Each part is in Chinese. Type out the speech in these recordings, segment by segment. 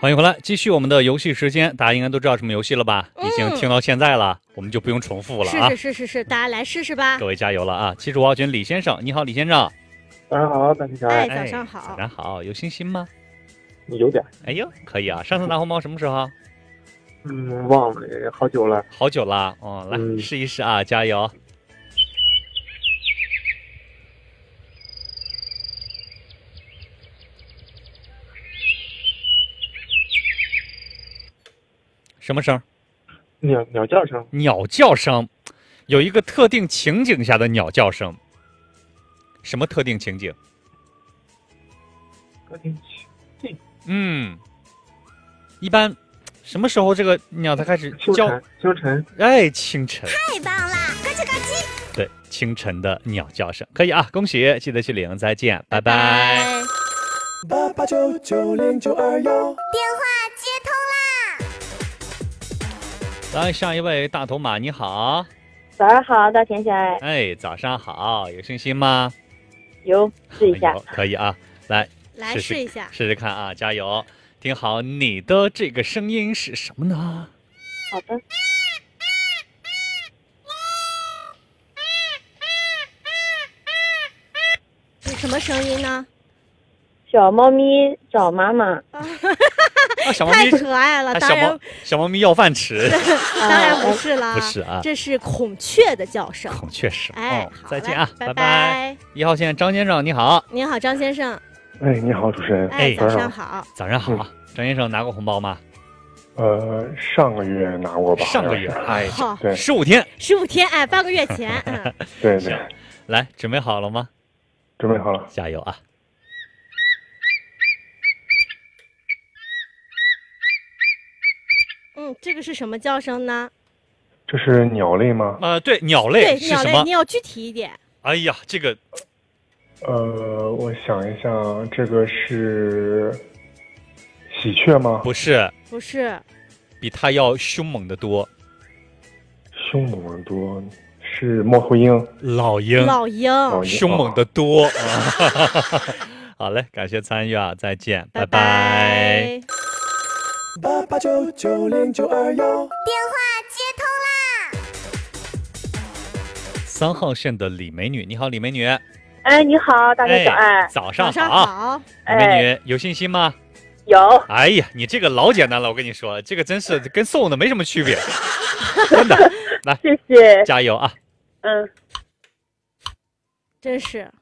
欢迎回来，继续我们的游戏时间。大家应该都知道什么游戏了吧？已经听到现在了，我们就不用重复了啊！ 是，大家来试试吧。 各位加油了啊！75号群李先生，你好，李先生。 早上好，大家。 哎，早上好。 早上好，有信心吗？ 有点。 哎呦，可以啊！上次拿红包什么时候？ 忘了，好久了。 好久了哦，来试一试啊，加油！什么声？ 鸟叫声。 鸟叫声，有一个特定情景下的鸟叫声。什么特定情景？ 特定情景。一般什么时候这个鸟才开始叫？ 清晨。 哎，清晨。 太棒了，咯吱咯吱。 对，清晨的鸟叫声，可以啊，恭喜，记得去领，再见，拜拜。 88990921， 电话接通啦！ 来，上一位大头马，你好。 早上好，大甜甜。 哎，早上好，有信心吗？ 有，试一下。 可以啊，来试一下， 试试看啊，加油！听好，你的这个声音是什么呢？ 好的。 是什么声音呢？ 小猫咪找妈妈。 小猫咪太可爱了，当然小猫咪要饭吃。 当然不是啦， 不是啊， 这是孔雀的叫声。 孔雀是。 哎， 再见啊， 拜拜。 1号线张先生，你好。 你好，张先生。 哎，你好，主持人。 哎，早上好。 早上好，张先生拿过红包吗？ 上个月拿过吧。 上个月，哎， 对 ，15天。 15天，哎，半个月前。 对。 来，准备好了吗？ 准备好了， 加油啊！ 这个是什么叫声呢？ 这是鸟类吗？ 对，鸟类是什么？ 你要具体一点。 哎呀，这个， 我想一下，这个是喜鹊吗？ 不是， 不是， 比它要凶猛得多。 凶猛得多是猫头鹰。 老鹰，凶猛得多。好嘞，感谢参与啊，再见，拜拜。 88990921， 电话接通啦 ！3号线的李美女，你好，李美女。 哎，你好，大家早安。 早上好，李美女，有信心吗？ 有。 哎呀，你这个老简单了，我跟你说，这个真是跟送的没什么区别，真的。来， 谢谢， 加油啊！ 真是。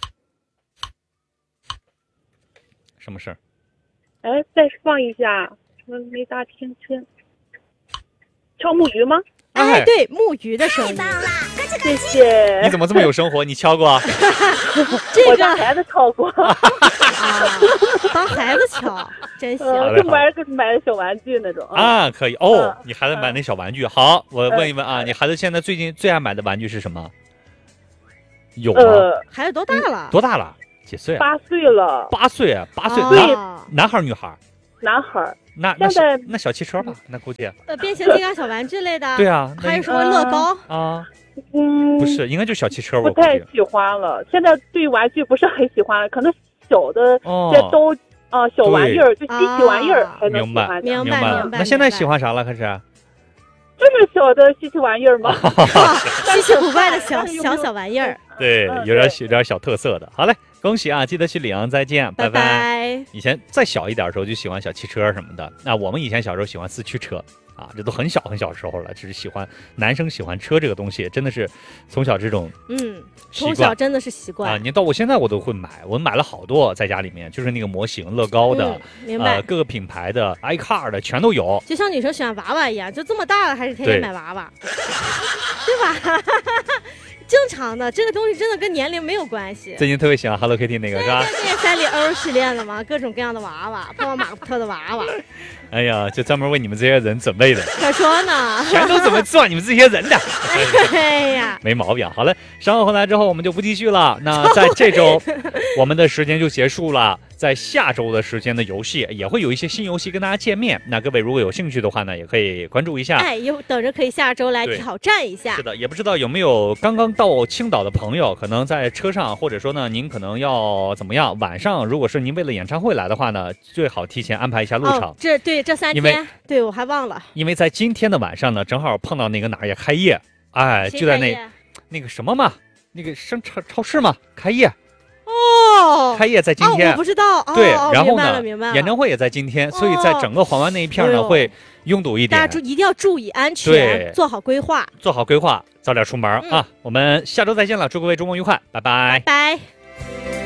什么事儿？ 哎，再放一下。没大听清，敲木鱼吗？ 哎，对，木鱼的声音。 谢谢。 你怎么这么有生活？你敲过？ 我让孩子敲过。 帮孩子敲，真行。 就买小玩具那种。 啊，可以哦。你孩子买那小玩具，好，我问一问啊，你孩子现在最近最爱买的玩具是什么？有吗？ 孩子多大了？ 多大了？几岁 ？8岁了。 8岁啊，8岁。男孩女孩？ 男孩。 那小汽车吧，那估计变形金刚小玩具类的。 对啊， 还有什么乐高啊？不是，应该就小汽车。 不太喜欢了，现在对玩具不是很喜欢了，可能小的这都小玩意儿，就稀奇玩意儿才能喜欢。 明白。 那现在喜欢啥了？可是？ 就是小的稀奇玩意儿嘛， 稀奇古怪的小玩意儿。 对，有点小特色的。好嘞。恭喜啊！记得去领，再见，拜拜。以前再小一点的时候就喜欢小汽车什么的。那我们以前小时候喜欢四驱车啊，这都很小时候了。只是喜欢男生喜欢车这个东西，真的是从小这种从小真的是习惯啊。你到我现在我都会买，我买了好多在家里面，就是那个模型乐高的， 明白？ 各个品牌的 iCar 的全都有。 就像女生喜欢娃娃一样，就这么大了还是天天买娃娃，对吧？正常的，这个东西真的跟年龄没有关系。 最近特别喜欢 Hello Kitty 那个是吧？ 对，三丽鸥系列的嘛，各种各样的娃娃，泡泡玛特的娃娃。 哎呀，就专门为你们这些人准备的。 可说呢， 全都怎么做你们这些人的？ 哎呀， 没毛病。好了，稍后回来之后我们就不继续了。那在这周，我们的时间就结束了。 在下周的时间的游戏也会有一些新游戏跟大家见面。那各位如果有兴趣的话呢，也可以关注一下。 有等着可以下周来挑战一下。 是的，也不知道有没有刚刚到青岛的朋友，可能在车上，或者说呢，您可能要怎么样？晚上如果是您为了演唱会来的话呢，最好提前安排一下路程。 这3天，对我还忘了。 因为在今天的晚上呢，正好碰到那个哪儿也开业，哎，就在那个什么嘛，那个超市嘛，开业。开业在今天， 我不知道。 对，然后呢， 演唱会也在今天，所以在整个环湾那一片呢，会拥堵一点。 大家一定要注意安全，做好规划， 早点出门啊！我们下周再见了，祝各位周末愉快，拜拜， 拜拜。